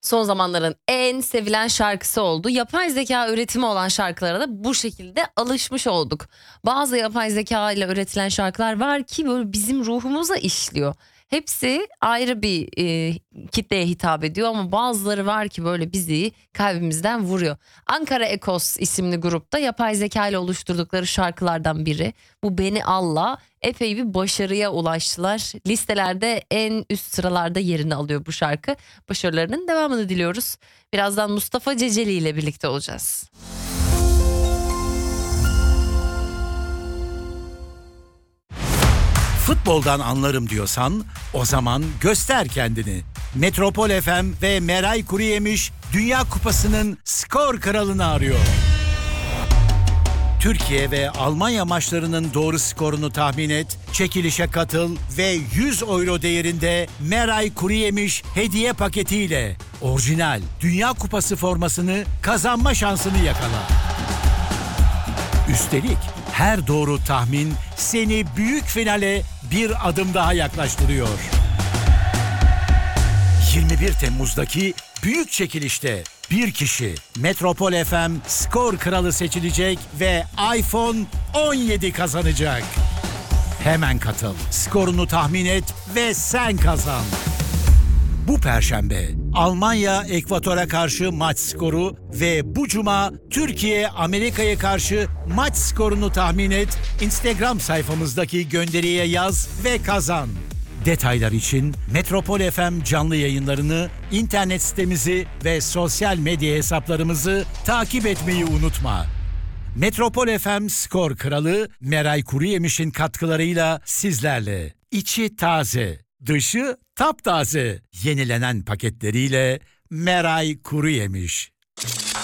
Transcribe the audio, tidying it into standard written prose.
son zamanların en sevilen şarkısı oldu. Yapay zeka üretimi olan şarkılara da bu şekilde alışmış olduk. Bazı yapay zeka ile üretilen şarkılar var ki böyle bizim ruhumuza işliyor. Hepsi ayrı bir kitleye hitap ediyor ama bazıları var ki böyle bizi kalbimizden vuruyor. Ankara Ekos isimli grupta yapay zeka ile oluşturdukları şarkılardan biri. Bu Beni Alla epey bir başarıya ulaştılar. Listelerde en üst sıralarda yerini alıyor bu şarkı. Başarılarının devamını diliyoruz. Birazdan Mustafa Ceceli ile birlikte olacağız. Futboldan anlarım diyorsan o zaman göster kendini. Metropol FM ve Meray Kuruyemiş Dünya Kupası'nın skor kralını arıyor. Türkiye ve Almanya maçlarının doğru skorunu tahmin et, çekilişe katıl ve 100 euro değerinde Meray Kuruyemiş hediye paketiyle orijinal Dünya Kupası formasını kazanma şansını yakala. Üstelik her doğru tahmin seni büyük finale bir adım daha yaklaştırıyor. 21 Temmuz'daki büyük çekilişte bir kişi Metropol FM skor kralı seçilecek ve iPhone 17 kazanacak. Hemen katıl, skorunu tahmin et ve sen kazan. Bu Perşembe Almanya Ekvator'a karşı maç skoru ve bu cuma Türkiye Amerika'ya karşı maç skorunu tahmin et. Instagram sayfamızdaki gönderiye yaz ve kazan. Detaylar için Metropol FM canlı yayınlarını, internet sitemizi ve sosyal medya hesaplarımızı takip etmeyi unutma. Metropol FM skor kralı Meray Kuruyemiş'in katkılarıyla sizlerle. İçi taze, dışı taptaze, yenilenen paketleriyle Meray Kuruyemiş.